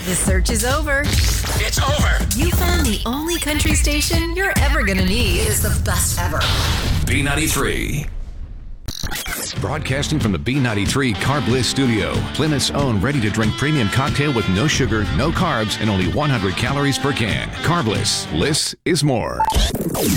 The search is over. It's over. You found the only country station you're ever gonna need. It is the best ever. B93. Broadcasting from the B93 Carb Bliss studio, Plymouth's own ready-to-drink premium cocktail with no sugar, no carbs, and only 100 calories per can. Carb Bliss. Bliss is more.